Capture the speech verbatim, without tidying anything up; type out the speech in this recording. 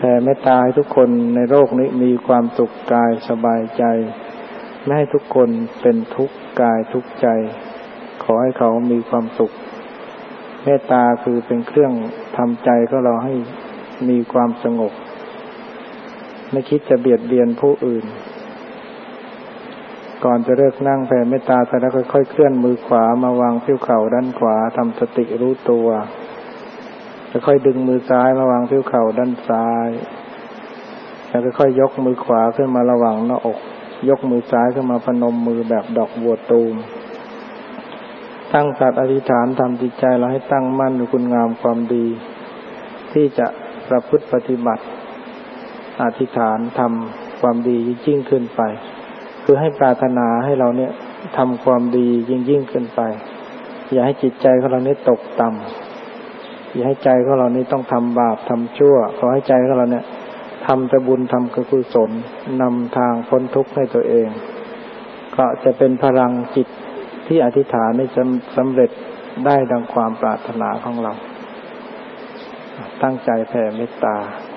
ผ่เมตตาให้ทุกคนในโลกนี้มีความสุขกายสบายใจไม่ให้ทุกคนเป็นทุกข์กายทุกข์ใจขอให้เขามีความสุขเมตตาคือเป็นเครื่องทำใจของเราให้มีความสงบไม่คิดจะเบียดเบียนผู้อื่นก่อนจะเลิกนั่งแผ่เมตตาเสร็จแล้วค่อยๆเคลื่อนมือขวามาวางที่เข่าด้านขวาทำสติรู้ตัวแล้วค่อยดึงมือซ้ายมาวางที่เข่าด้านซ้ายแล้วค่อยๆยกมือขวาขึ้นมาระหว่างหน้าอกยกมือซ้ายขึ้นมาพนมมือแบบดอกบัวตูมตั้งสัตย์อธิษฐานทำจิตใจเราให้ตั้งมั่นในคุณงามความดีที่จะประพฤติปฏิบัติอธิษฐานทำความดียิ่งขึ้นไปคือให้ปรารถนาให้เราเนี่ยทำความดียิ่งยิ่งขึ้นไปอย่าให้จิตใจของเราเนี่ยตกต่ำอย่าให้ใจของเรานี่ต้องทำบาปทำชั่วขอให้ใจของเราเนี่ยทำแต่บุญทำกุศลนำทางพ้นทุกข์ให้ตัวเองก็จะเป็นพลังจิตที่อธิษฐานนี้จะสำเร็จได้ดังความปรารถนาของเราตั้งใจแผ่เมตตา